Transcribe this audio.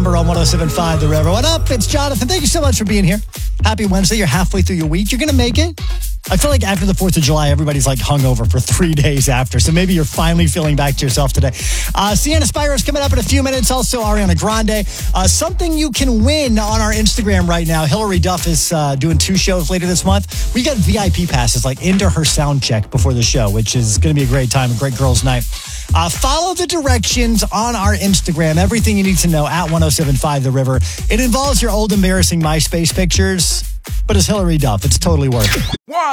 River on 107.5 The River. What up? It's Jonathan. Thank you so much for being here. Happy Wednesday. You're halfway through your week. You're going to make it. I feel like after the 4th of July, everybody's like hungover for 3 days after. So maybe you're finally feeling back to yourself today. Sienna Spiro's coming up in a few minutes. Also, Ariana Grande. Something you can win on our Instagram right now. Hillary Duff is doing 2 shows later this month. We got VIP passes like into her sound check before the show, which is going to be a great time, a great girls' night. Follow the directions on our Instagram. Everything you need to know at 107.5 The River. It involves your old embarrassing MySpace pictures, but it's Hillary Duff. It's totally worth it.